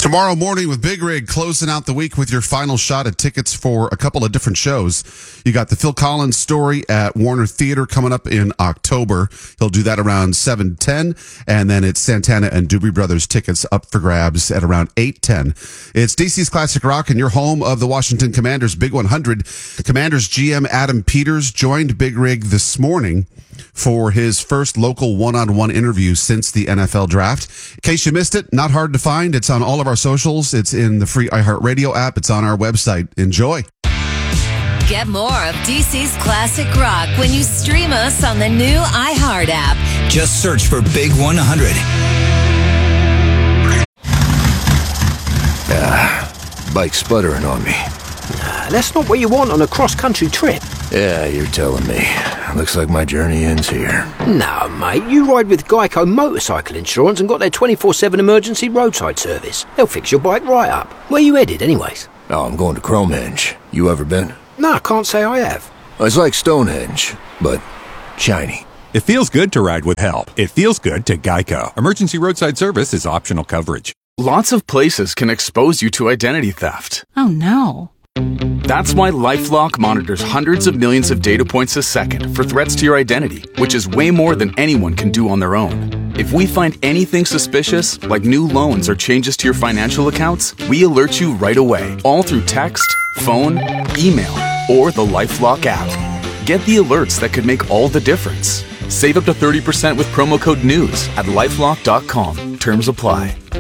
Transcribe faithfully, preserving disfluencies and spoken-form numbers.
Tomorrow morning with Big Rig, closing out the week with your final shot at tickets for a couple of different shows. You got the Phil Collins story at Warner Theater coming up in October. He'll do that around seven ten, and then it's Santana and Doobie Brothers tickets up for grabs at around eight ten. It's D C's Classic Rock and your home of the Washington Commanders Big one hundred. The Commanders G M Adam Peters joined Big Rig this morning for his first local one-on-one interview since the N F L draft. In case you missed it, not hard to find. It's on all of our socials. It's in the free iHeartRadio app. It's on our website. Enjoy. Get more of D C's Classic Rock when you stream us on the new iHeart app. Just search for Big one hundred. Ah, bike sputtering on me. Nah, that's not what you want on a cross-country trip. Yeah, you're telling me. Looks like my journey ends here. No, mate, you ride with Geico Motorcycle Insurance and got their twenty-four seven emergency roadside service. They'll fix your bike right up. Where you headed, anyways? Oh, I'm going to Cromehenge. You ever been? No, I can't say I have. It's like Stonehenge, but shiny. It feels good to ride with help. It feels good to Geico. Emergency roadside service is optional coverage. Lots of places can expose you to identity theft. Oh, no. That's why LifeLock monitors hundreds of millions of data points a second for threats to your identity, which is way more than anyone can do on their own. If we find anything suspicious, like new loans or changes to your financial accounts, we alert you right away, all through text, phone, email, or the LifeLock app. Get the alerts that could make all the difference. Save up to thirty percent with promo code NEWS at lifelock dot com. Terms apply.